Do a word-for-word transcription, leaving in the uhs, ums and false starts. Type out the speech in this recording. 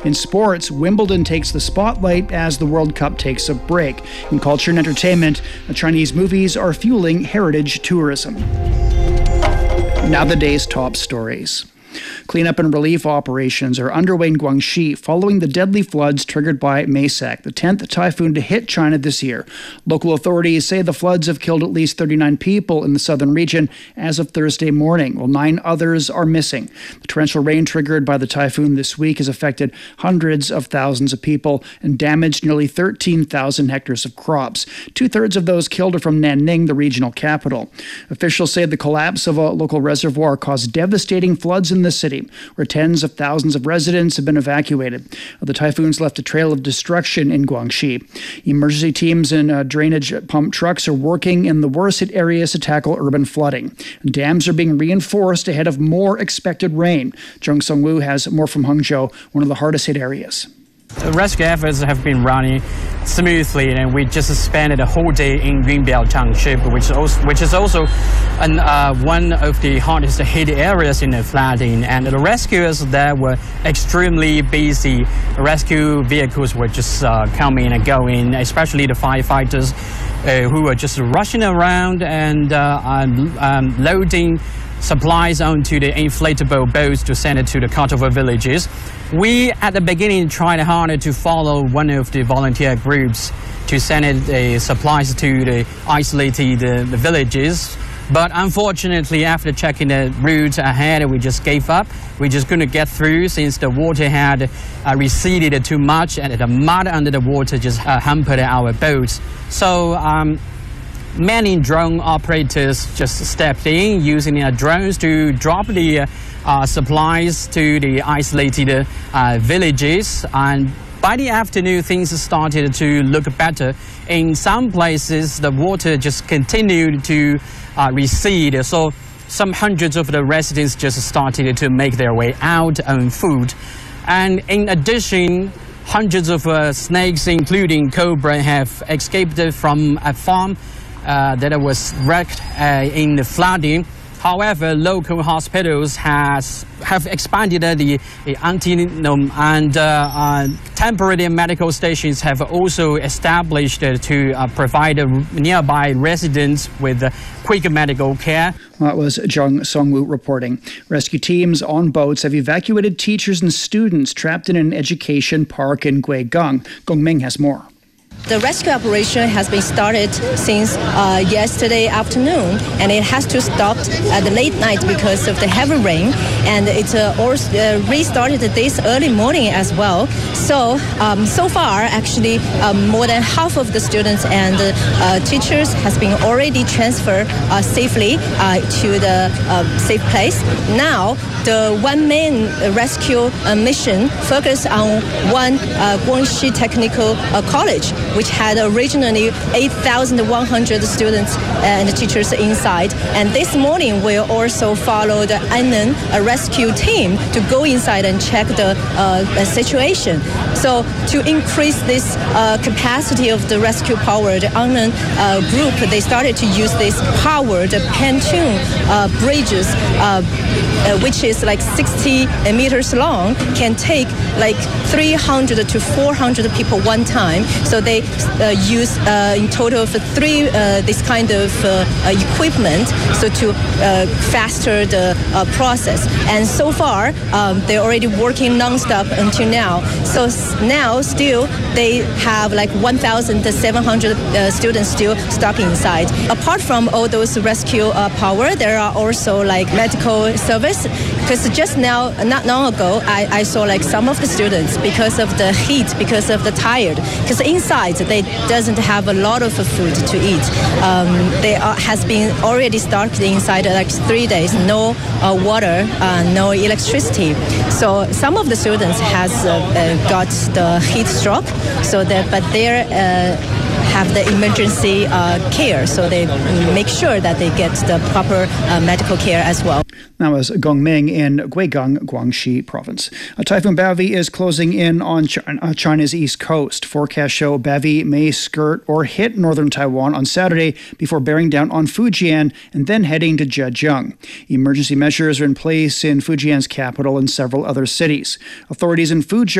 In sports, Wimbledon takes the spotlight as the World Cup takes a break. In culture and entertainment, the Chinese movies are fueling heritage tourism. Now the day's top stories. Cleanup and relief operations are underway in Guangxi following the deadly floods triggered by Maysak, the tenth typhoon to hit China this year. Local authorities say the floods have killed at least thirty-nine people in the southern region as of Thursday morning, while nine others are missing. The torrential rain triggered by the typhoon this week has affected hundreds of thousands of people and damaged nearly thirteen thousand hectares of crops. Two-thirds of those killed are from Nanning, the regional capital. Officials say the collapse of a local reservoir caused devastating floods in the city, where tens of thousands of residents have been evacuated. The typhoons left a trail of destruction in Guangxi. Emergency teams and uh, drainage pump trucks are working in the worst-hit areas to tackle urban flooding. Dams are being reinforced ahead of more expected rain. Jung Sung-woo has more from Hangzhou, one of the hardest-hit areas. The rescue efforts have been running smoothly, and we just spent a whole day in Yunbiao Township, which is also, which is also an, uh, one of the hardest hit areas in the flooding. And the rescuers there were extremely busy. Rescue vehicles were just uh, coming and going, especially the firefighters uh, who were just rushing around and uh, um, loading supplies onto the inflatable boats to send it to the cutover villages. We, at the beginning, tried hard to follow one of the volunteer groups to send it, uh, supplies to the isolated uh, the villages. But unfortunately, after checking the route ahead, we just gave up. We just couldn't get through since the water had uh, receded too much and the mud under the water just uh, hampered our boats. So um, many drone operators just stepped in using uh, drones to drop the uh, uh, supplies to the isolated uh, villages. And by the afternoon, things started to look better. In some places, the water just continued to uh, recede. So some hundreds of the residents just started to make their way out on foot. And in addition, hundreds of uh, snakes, including cobra, have escaped from a farm Uh, that was wrecked uh, in the flooding. However, local hospitals has have expanded uh, the, the antenatal and uh, uh, temporary medical stations have also established uh, to uh, provide uh, nearby residents with uh, quick medical care. That was Jung Sung-woo reporting. Rescue teams on boats have evacuated teachers and students trapped in an education park in Guigang. Gong Ming has more. The rescue operation has been started since uh, yesterday afternoon, and it has to stop at the late night because of the heavy rain, and it uh, also, uh, restarted this early morning as well. So, um, so far, actually, um, more than half of the students and uh, teachers has been already transferred uh, safely uh, to the uh, safe place. Now, the one main rescue uh, mission focused on one uh, Guangxi Technical uh, College, which had originally eight thousand one hundred students and teachers inside. And this morning, we also followed the Annan rescue team to go inside and check the uh, situation. So to increase this uh, capacity of the rescue power, the Annan uh, group, they started to use this powered pontoon uh, bridges, uh, uh, which is like sixty meters long, can take like three hundred to four hundred people one time. So they uh, use uh, in total of three uh, this kind of uh, uh, equipment, so to uh, faster the uh, process. And so far, um, they're already working non-stop until now. So now still they have like one thousand seven hundred uh, students still stuck inside. Apart from all those rescue uh, power, there are also like medical service. Because just now, not long ago, I, I saw like some of the students, because of the heat, because of the tired, because inside they doesn't have a lot of food to eat. Um, they are, has been already stuck inside like three days, no uh, water, uh, no electricity. So some of the students has uh, uh, got the heat stroke. So that, but they're uh, have the emergency uh, care, so they make sure that they get the proper uh, medical care as well. That was Gong Ming in Guigang, Guangxi province. A Typhoon Bavi is closing in on China, China's east coast. Forecasts show Bavi may skirt or hit northern Taiwan on Saturday before bearing down on Fujian and then heading to Zhejiang. Emergency measures are in place in Fujian's capital and several other cities. Authorities in Fuzhou